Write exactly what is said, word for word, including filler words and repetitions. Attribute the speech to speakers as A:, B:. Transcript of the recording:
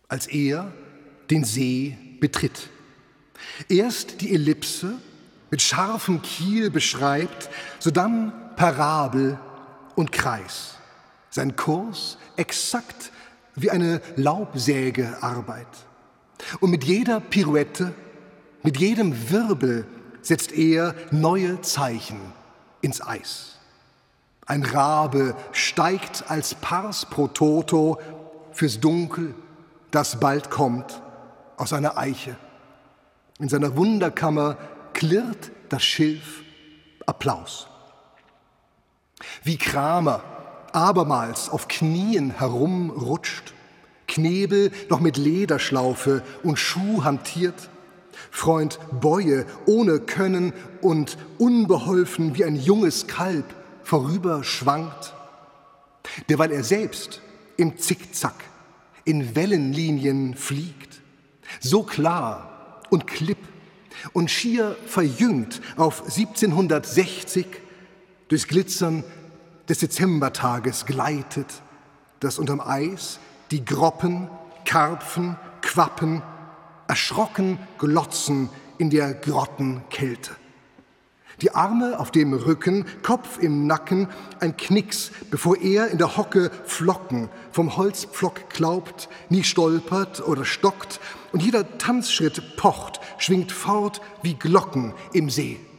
A: als er den See betritt. Erst die Ellipse mit scharfem Kiel beschreibt, sodann Parabel und Kreis. Sein Kurs exakt wie eine Laubsägearbeit. Und mit jeder Pirouette, mit jedem Wirbel setzt er neue Zeichen ins Eis. Ein Rabe steigt als Pars pro Toto fürs Dunkel, das bald kommt, aus einer Eiche. In seiner Wunderkammer klirrt das Schilf Applaus. Wie Kramer abermals auf Knien herumrutscht, Knebel noch mit Lederschlaufe und Schuh hantiert, Freund Boye ohne Können und unbeholfen wie ein junges Kalb vorüberschwankt, derweil er selbst im Zickzack in Wellenlinien fliegt, so klar und klipp und schier verjüngt auf siebzehnhundertsechzig durchs Glitzern des Dezembertages gleitet, das unterm Eis die Groppen, Karpfen, Quappen erschrocken glotzen in der Grottenkälte. Die Arme auf dem Rücken, Kopf im Nacken, ein Knicks, bevor er in der Hocke Flocken vom Holzpflock klaubt, nie stolpert oder stockt und jeder Tanzschritt pocht, schwingt fort wie Glocken im See.